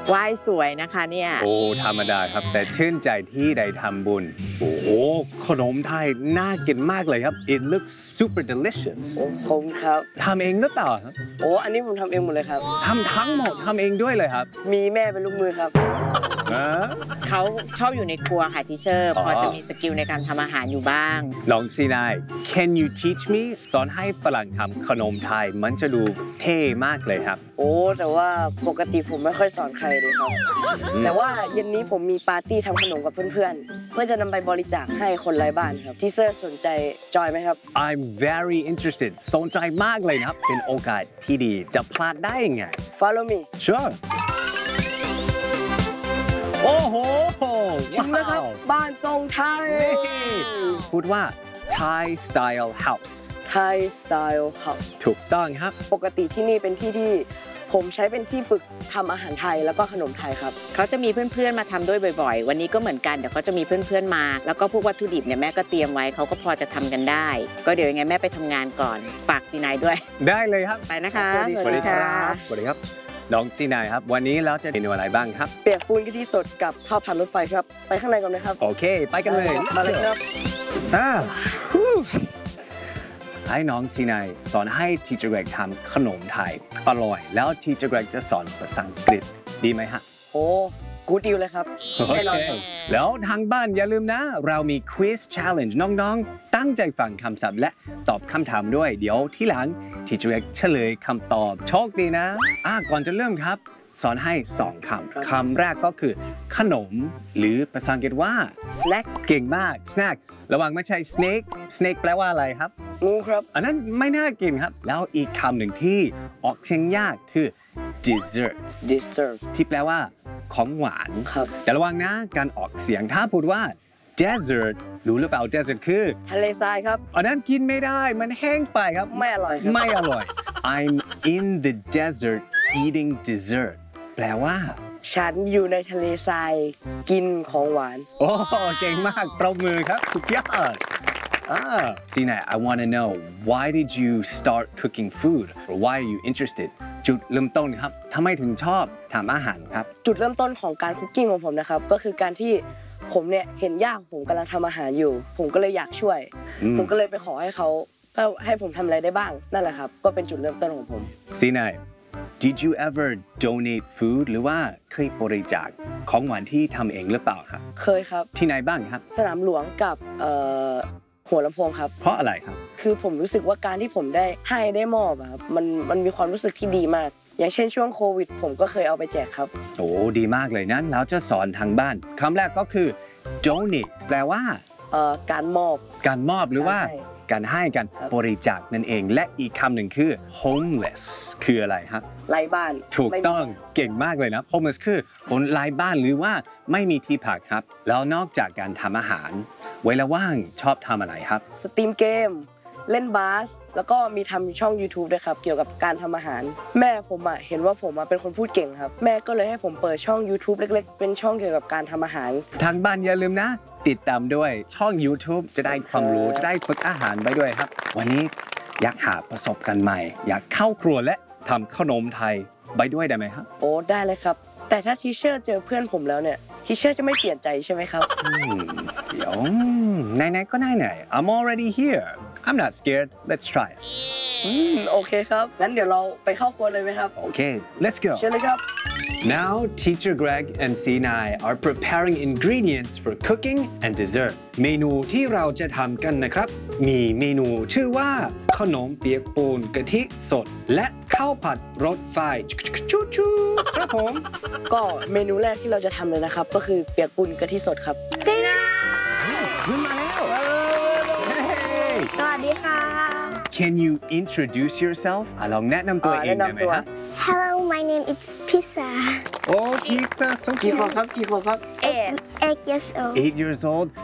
ไหว้สวยนะคะเนี่ยโอ้ธรรมดาครับแต่ชื่นใจที่ได้ทำบุญโอ้โหขนมไทยน่ากินมากเลยครับ It looks super delicious ผมครับทำเองหรือเปล่าครับอันนี้ผมทำเองหมดเลยครับทำทั้งหมดทำเองด้วยเลยครับมีแม่เป็นลูกมือครับเขาชอบอยู่ในครัวค่ะทีเชอร์พอจะมีสกิลในการทำอาหารอยู่บ้างลองสินาย Can you teach me สอนให้ฝรั่งทำขนมไทยมันจะดูเท่มากเลยครับแต่ว่าปกติผมไม่ค่อยสอนใครเลยครับแต่ว่าเย็นนี้ผมมีปาร์ตี้ทำขนมกับเพื่อนๆเพื่อจะนำไปบริจาคให้คนไร้บ้านครับทีเชอร์สนใจจอยไหมครับ I'm very interested สนใจมากเลยนะครับเป็นโอกาสที่ดีจะพลาดได้ยังไง Follow me Sure โอ้โหถึงแล้วครับบ้านทรงไทยพูดว่า Thai style house Thai style house ถูกต้องครับปกติที่นี่เป็นที่ที่ผมใช้เป็นที่ฝึกทำอาหารไทยแล้วก็ขนมไทยครับเขาจะมีเพื่อนๆมาทำด้วยบ่อยๆวันนี้ก็เหมือนกันเดี๋ยวเขาจะมีเพื่อนๆมาแล้วก็พวกวัตถุดิบเนี่ยแม่ก็เตรียมไว้เขาก็พอจะทำกันได้ก็เดี๋ยวยังไงแม่ไปทำงานก่อนฝากซีนายด้วยได้เลยครับไปนะคะสวัสดีครับสวัสดีครับน้องซีนายครับวันนี้เราจะเมนูอะไรบ้างครับเปียกปูนกะทิสดกับข้าวผัดรถไฟครับไปข้างในก่อนเลยครับโอเคไปกันเลยมาเลยครับให้น้องซีนายสอนให้ทีเจอร์เกรกทำขนมไทยอร่อยแล้วทีเจอร์เกรกจะสอนภาษาอังกฤษดีไหมฮะกูดีลเลยครับโอเคแล้วทางบ้านอย่าลืมนะเรามี Quiz Challenge น้องๆตั้งใจฟังคำศัพท์และตอบคำถามด้วยเดี๋ยวที่หลังทีเจอร์เกรกเฉลยคำตอบโชคดีนะก่อนจะเริ่มครับสอนให้2คำแรกก็คือขนมหรือภาษาอังกฤษว่า snack เก่งมาก snack ระวังไม่ใช่ snake แปลว่าอะไรครับงูครับอันนั้นไม่น่ากินครับแล้วอีกคำหนึ่งที่ออกเสียงยากคือ dessert ที่แปลว่าของหวานครับแต่ระวังนะการออกเสียงถ้าพูดว่า desert รู้หรือเปล่า desert คือทะเลทรายครับอันนั้นกินไม่ได้มันแห้งไปครับไม่อร่อยครับไม่อร่อย I'm in the desert eating dessert แปลว่าฉันอยู่ในทะเลทรายกินของหวานโอ้เก่งมากปรบมือครับสุดยอดSina, I want to know why did you start cooking food or why are you interested จุดเริ่มต้นครับทำไมถึงชอบทำอาหารครับจุดเริ่มต้นของการคุกกิ้งของผมนะครับก็คือการที่ผมเนี่ยเห็นย่าผมกำลังทำอาหารอยู่ผมก็เลยอยากช่วยผมก็เลยไปขอให้เขาให้ผมทำอะไรได้บ้างนั่นแหละครับก็เป็นจุดเริ่มต้นของผม Sina, did you ever donate food หรือว่าเคยบริจาคของหวานที่ทำเองหรือเปล่าครับเคยครับที่ไหนบ้างครับสนามหลวงกับหัวลำโพงครับเพราะอะไรครับคือผมรู้สึกว่าการที่ผมได้มอบครับมันมีความรู้สึกที่ดีมากอย่างเช่นช่วงโควิดผมก็เคยเอาไปแจกครับโอ้ดีมากเลยนั้นเราจะสอนทางบ้านคำแรกก็คือ donate แปลว่าการมอบหรือว่าการให้การบริจาคนั่นเองและอีกคำหนึ่งคือ homeless คืออะไรครับไร้บ้านถูกต้องเก่งมากเลยนะ homeless คือคนไร้บ้านหรือว่าไม่มีที่พักครับแล้วนอกจากการทำอาหารเวลาว่างชอบทำอะไรครับสตรีมเกมเล่นบาสแล้วก็มีทำช่อง YouTube ด้วยครับเกี่ยวกับการทำอาหารแม่ผมเห็นว่าผมเป็นคนพูดเก่งครับแม่ก็เลยให้ผมเปิดช่อง YouTube เล็กๆเป็นช่องเกี่ยวกับการทำอาหารทางบ้านอย่าลืมนะติดตามด้วยช่อง YouTube จะได้ความรู้จะได้ฝึกอาหารไปด้วยครับวันนี้อยากหาประสบการณ์ใหม่อยากเข้าครัวและทำขนมไทยไปด้วยได้ไหมครับได้เลยครับแต่ถ้าทีเชอร์เจอเพื่อนผมแล้วเนี่ยทีเชอร์จะไม่เปลี่ยนใจใช่ไหมครับเดี๋ยวไหนๆก็ไหน I'm already here I'm not scared let's try it โอเคครับงั้นเดี๋ยวเราไปเข้าครัวเลยไหมครับโอเค let's go เชิญเลยครับ Now teacher Greg and Sinai are preparing ingredients for cooking and dessert เมนูที่เราจะทำกันนะครับมีเมนูชื่อว่าขนมเปียกปูนกะทิสดและข้าวผัดรสไฟชูๆครับผมก็เมนูแรกที่เราจะทำเลยนะครับก็คือเปียกปูนกะทิสดครับขึ้นมาแล้วสวัสดีค่ะ Can you introduce yourself ลองแนะนำตัวเองได้ไหมครับ Hello my name is Pizza Pizza so cute กี่ขวบครับ 8 years old 8 years old